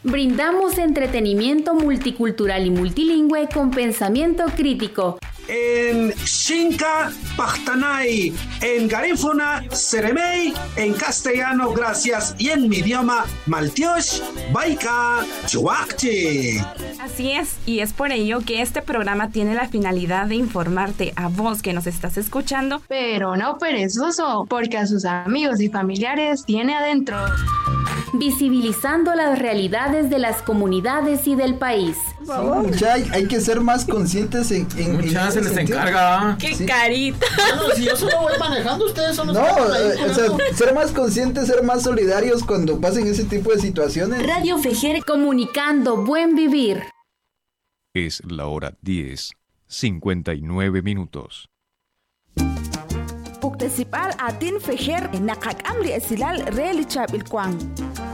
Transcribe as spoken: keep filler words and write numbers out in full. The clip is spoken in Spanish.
Brindamos entretenimiento multicultural y multilingüe con pensamiento crítico. En Xinca, Pachtanay, en Garífuna, Seremey, en castellano, gracias, y en mi idioma, Maltiosh, Baika, Chuakchi. Así es, y es por ello que este programa tiene la finalidad de informarte a vos que nos estás escuchando, pero no perezoso, porque a sus amigos y familiares tiene adentro. Visibilizando las realidades de las comunidades y del país. Sí, mucha, hay, hay que ser más conscientes en, en, mucha en se les sentido. encarga. ¡Qué sí. carita! Bueno, si yo solo voy manejando, ustedes son los No, que van ahí, eh, o sea, ser más conscientes, ser más solidarios cuando pasen ese tipo de situaciones. Radio Fejer, comunicando buen vivir. Es la hora diez, cincuenta y nueve minutos. Participar atin Fejer en Nakak Amri Esilal Reali Chabilquan.